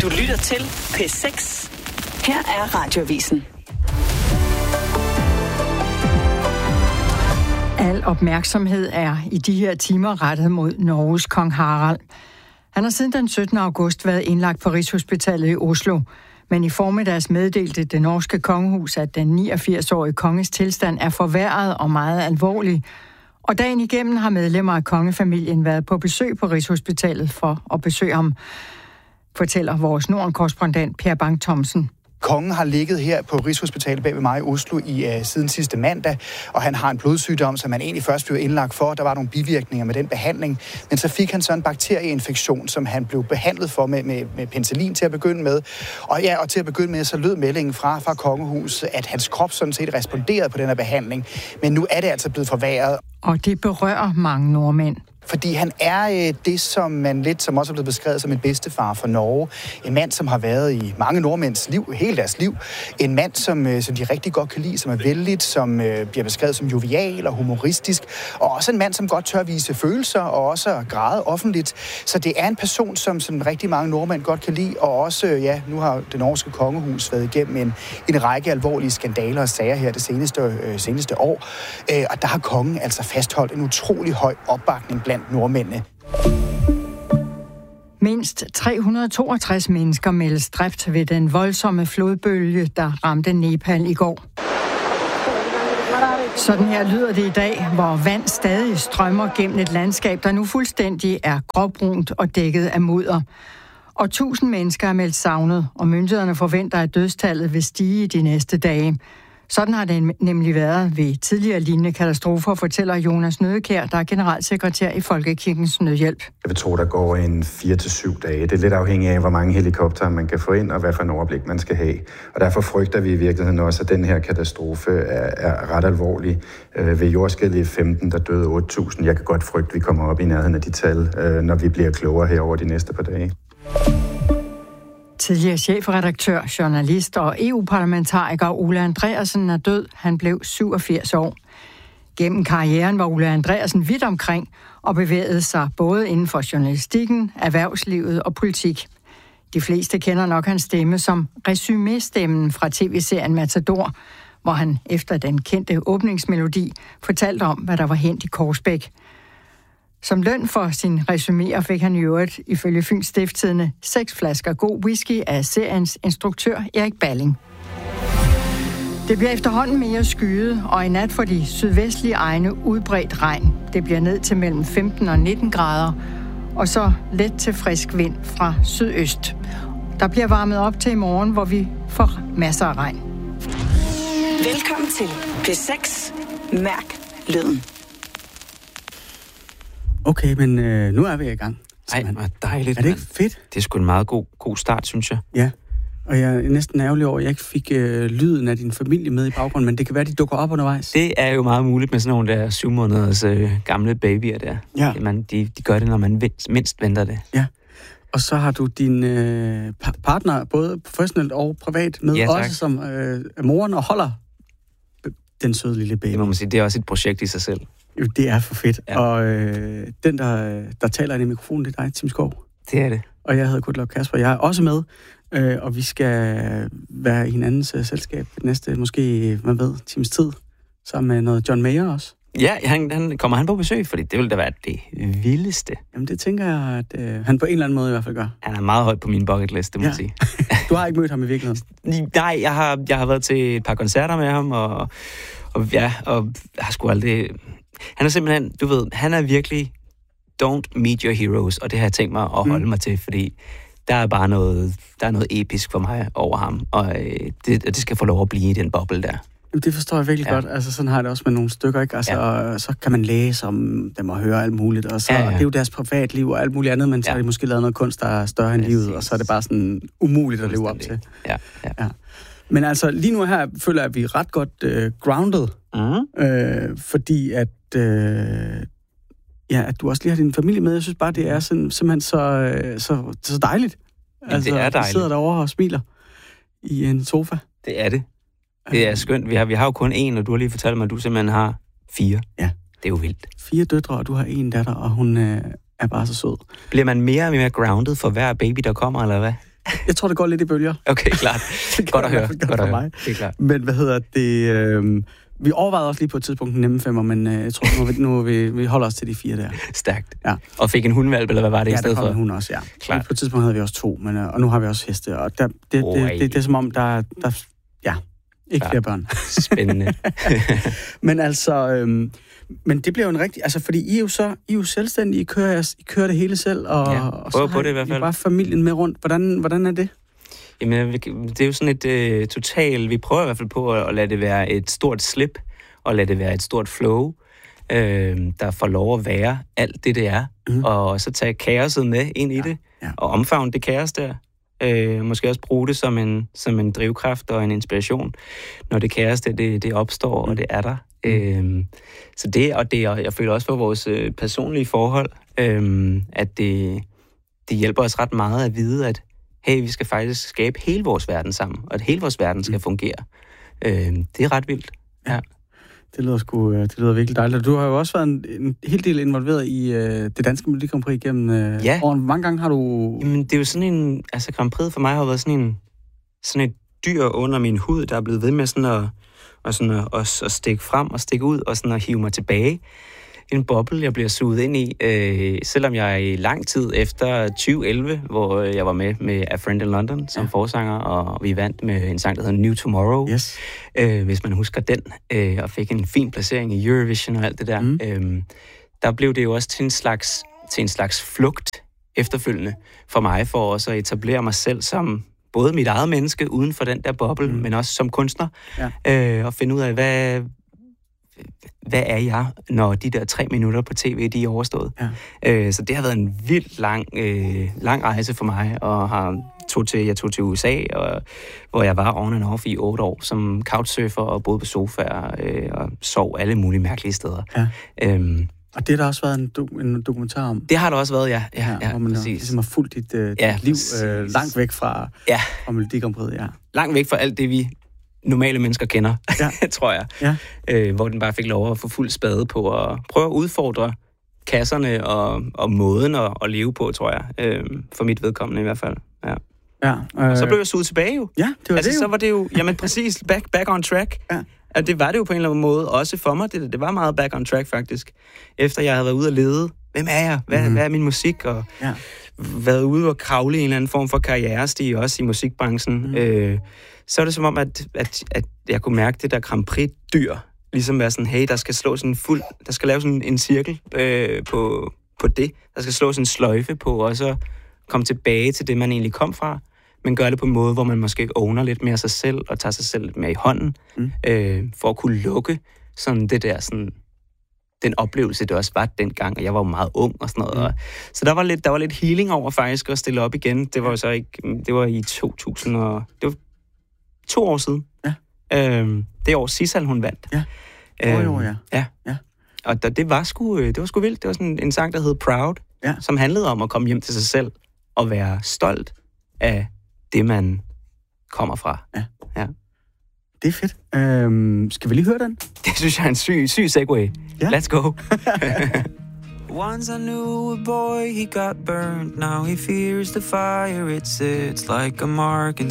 Du lytter til P6. Her er Radioavisen. Al opmærksomhed er i de her timer rettet mod Norges kong Harald. Han har siden den 17. august været indlagt på Rigshospitalet i Oslo, men i formiddags meddelte det norske kongehus, at den 89-årige konges tilstand er forværret og meget alvorlig. Og dagen igennem har medlemmer af kongefamilien været på besøg på Rigshospitalet for at besøge ham, fortæller vores Norden-korrespondent Per Bang Thomsen. Kongen har ligget her på Rigshospitalet bag ved mig i Oslo siden sidste mandag, og han har en blodsygdom, som han egentlig først blev indlagt for. Der var nogle bivirkninger med den behandling, men så fik han så en bakterieinfektion, som han blev behandlet for med penicillin til at begynde med. Og til at begynde med, så lød meldingen fra kongehuset, at hans krop sådan set responderede på den her behandling, men nu er det altså blevet forværret. Og det berører mange nordmænd. Fordi han er det, som man lidt, som også er blevet beskrevet som en bedstefar for Norge. En mand, som har været i mange nordmænds liv, hele deres liv. En mand, som de rigtig godt kan lide, som er vældigt, som bliver beskrevet som jovial og humoristisk. Og også en mand, som godt tør vise følelser og også græde offentligt. Så det er en person, som rigtig mange nordmænd godt kan lide. Og også, nu har det norske kongehus været igennem en række alvorlige skandaler og sager her det seneste år. Og der har kongen altså fastholdt en utrolig høj opbakning blandt nordmændene. Mindst 362 mennesker meldes dræbt ved den voldsomme flodbølge, der ramte Nepal i går. Sådan her lyder det i dag, hvor vand stadig strømmer gennem et landskab, der nu fuldstændig er gråbrunt og dækket af mudder. Og 1000 mennesker er meldt savnet, og myndighederne forventer, at dødstallet vil stige de næste dage. Sådan har det nemlig været ved tidligere lignende katastrofer, fortæller Jonas Nødekjær, der er generalsekretær i Folkekirkens Nødhjælp. Jeg vil tro, der går en 4-7 dage. Det er lidt afhængigt af, hvor mange helikoptere man kan få ind, og hvad for en overblik man skal have. Og derfor frygter vi i virkeligheden også, at den her katastrofe er ret alvorlig. Ved jordskælvet i 15, der døde 8.000. Jeg kan godt frygte, at vi kommer op i nærheden af de tal, når vi bliver klogere her over de næste par dage. Tidligere chefredaktør, journalist og EU-parlamentariker Ole Andreasen er død. Han blev 87 år. Gennem karrieren var Ole Andreasen vidt omkring og bevægede sig både inden for journalistikken, erhvervslivet og politik. De fleste kender nok hans stemme som resumé-stemmen fra tv-serien Matador, hvor han efter den kendte åbningsmelodi fortalte om, hvad der var hent i Korsbæk. Som løn for sin resuméer fik han i øvrigt, ifølge Fyns Stiftstidende, 6 flasker god whisky af seriens instruktør Erik Balling. Det bliver efterhånden mere skyet, og i nat får de sydvestlige egne udbredt regn. Det bliver ned til mellem 15 og 19 grader, og så let til frisk vind fra sydøst. Der bliver varmet op til i morgen, hvor vi får masser af regn. Velkommen til P6. Mærk lyden. Okay, men nu er vi i gang. Ej, hvor dejligt. Er det ikke fedt? Det er sgu en meget god start, synes jeg. Ja, og jeg er næsten ærgerlig over, at jeg ikke fik lyden af din familie med i baggrunden, men det kan være, de dukker op undervejs. Det er jo meget muligt med sådan nogle der 7 måneders gamle babyer der. Ja. De gør det, når man mindst venter det. Ja, og så har du din partner, både professionelt og privat, med, ja, også som moren, og holder den søde lille baby. Det må man sige, det er også et projekt i sig selv. Jo, det er for fedt. Ja. Og den, der taler ind i mikrofonen, det er dig, Tim Skov. Det er det. Og jeg hedder Gudlov Kasper. Jeg er også med, og vi skal være i hinandens selskab næste, måske, man ved, times tid, sammen med noget John Mayer også. Ja, kommer han på besøg, fordi det ville da være det vildeste. Jamen, det tænker jeg, at han på en eller anden måde i hvert fald gør. Han er meget højt på min bucket list, det må jeg sige. Du har ikke mødt ham i virkeligheden? Nej, jeg har været til et par koncerter med ham, og jeg har sgu aldrig... Han er simpelthen, du ved, han er virkelig don't meet your heroes, og det har jeg tænkt mig at holde mig til, fordi der er bare noget episk for mig over ham, og det skal få lov at blive i den boble der. Det forstår jeg virkelig godt. Altså, sådan har jeg det også med nogle stykker, ikke? Altså, og så kan man læse om dem og høre alt muligt, og så det er jo deres privatliv og alt muligt andet, men så har de måske lavet noget kunst, der er større end livet, og så er det bare sådan umuligt at leve op til. Ja. Men altså, lige nu her føler jeg, at vi er ret godt grounded, fordi at at du også lige har din familie med. Jeg synes bare, det er simpelthen så dejligt. Altså, det er dejligt. Du sidder derovre og smiler i en sofa. Det er det. Det er skønt. Vi har jo kun 1, og du har lige fortalt mig, at du simpelthen har 4. Ja. Det er jo vildt. 4 døtre, og du har 1 datter, og hun er bare så sød. Bliver man mere og mere grounded for hver baby, der kommer, eller hvad? Jeg tror, det går lidt i bølger. Okay, klart. Godt at høre. Godt at høre. Det er klart. Men hvad hedder det... Vi overvejede også lige på et tidspunkt en nemme 5'er, men jeg tror, nu vi holder os til de 4 der. Stærkt. Ja. Og fik en hundvalp, eller hvad var det i stedet for? Ja, der kom en hund også, ja. Klart. På et tidspunkt havde vi også 2, men, og nu har vi også heste. Og det er som om, der ikke flere børn. Spændende. Men altså... Men det bliver jo en rigtig... Altså, fordi I er jo selvstændige, I kører det hele selv, og så har I bare familien med rundt. Hvordan er det? Jamen, det er jo sådan et totalt... Vi prøver i hvert fald på at lade det være et stort slip, og lade det være et stort flow, der får lov at være alt det er, og så tage kaoset med ind i det, og omfavne det kaos der. Måske også bruge det som en drivkraft og en inspiration, når det kaos det opstår, og det er der. Så det, og jeg føler også for vores personlige forhold, at det hjælper os ret meget at vide, at hey, vi skal faktisk skabe hele vores verden sammen, og at hele vores verden skal fungere. Det er ret vildt. Ja. Det lyder virkelig dejligt. Du har jo også været en hel del involveret i det danske Melodi Grand Prix gennem årene. Hvor mange gange har du... Jamen, det er jo sådan en... Altså, Grand Prix for mig har været sådan et dyr under min hud, der er blevet ved med sådan at stikke frem og stikke ud, og sådan at hive mig tilbage. En boble, jeg bliver suget ind i, selvom jeg i lang tid efter 2011, hvor jeg var med A Friend in London som forsanger, og vi vandt med en sang, der hedder New Tomorrow, hvis man husker den, og fik en fin placering i Eurovision og alt det der. Der blev det jo også til en slags flugt efterfølgende for mig, for også at etablere mig selv som både mit eget menneske uden for den der boble, men også som kunstner, og finde ud af, hvad er jeg, når de der 3 minutter på tv, de er overstået. Så det har været en vildt lang rejse for mig, og jeg tog til USA, hvor jeg var on and off i 8 år, som couchsurfer og boede på sofaer og sov alle mulige mærkelige steder. Og det har der også været en dokumentar om? Det har der også været, ja hvor man ligesom har fulgt dit liv langt væk fra Melodi Grand Prix. Langt væk fra alt det, vi normale mennesker kender, tror jeg. Hvor den bare fik lov at få fuld spade på at prøve at udfordre kasserne og måden at leve på, tror jeg. For mit vedkommende i hvert fald. Og så blev jeg suget tilbage jo. Ja, det var det jo. Så var det jo, jamen præcis, back on track. At det var det jo på en eller anden måde, også for mig. Det var meget back on track, faktisk. Efter jeg havde været ude at lede, hvem er jeg? Hvad er min musik? Og været ude og kravle i en eller anden form for karrierestige, også i musikbranchen. Så er det som om, at jeg kunne mærke det der Grand Prix-dyr. Ligesom være sådan, hey, der skal laves en cirkel på det. Der skal slås en sløjfe på, og så komme tilbage til det, man egentlig kom fra. Men gør det på en måde, hvor man måske owner lidt mere sig selv, og tager sig selv lidt mere i hånden, for at kunne lukke sådan det der, sådan, den oplevelse, det også var dengang, og jeg var jo meget ung og sådan noget. Så der var lidt healing over faktisk at stille op igen. Det var jo så ikke, det var i 2000 og... Det var 2 år siden. Det år Sissal, hun vandt. Og det var sgu vildt. Det var sådan en sang, der hed Proud, som handlede om at komme hjem til sig selv og være stolt af det, man kommer fra. Det er fedt. Skal vi lige høre den? Det synes jeg er en syg segway. Let's go. Once I knew a boy, he got burned. Now he fears the fire. It sits like a mark in